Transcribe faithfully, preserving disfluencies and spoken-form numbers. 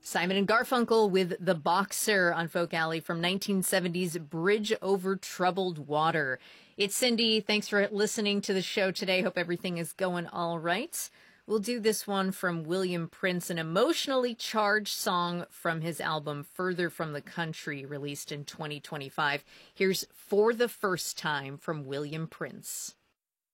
Simon and Garfunkel with The Boxer on Folk Alley from nineteen seventies Bridge Over Troubled Water. It's Cindy. Thanks for listening to the show today. Hope everything is going all right. We'll do this one from William Prince, an emotionally charged song from his album Further from the Country, released in twenty twenty-five. Here's For the First Time from William Prince.